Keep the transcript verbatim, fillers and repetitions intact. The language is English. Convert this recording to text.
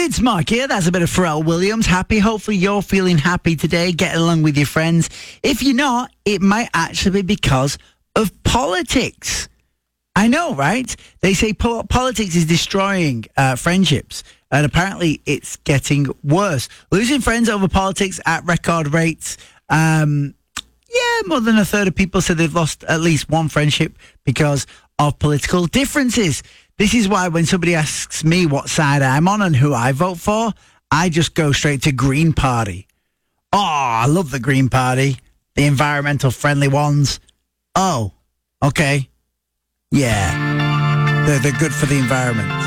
It's Mark here. That's a bit of Pharrell Williams. Happy. Hopefully you're feeling happy today, getting along with your friends. If you're not, it might actually be because of politics. I know, right? They say po- politics is destroying uh, friendships, and apparently it's getting worse. Losing friends over politics at record rates. Um, yeah, more than a third of people said they've lost at least one friendship because of political differences. This is why when somebody asks me what side I'm on and who I vote for, I just go straight to Green Party. Oh, I love the Green Party. The environmental friendly ones. Oh, okay. Yeah. They're, they're good for the environment.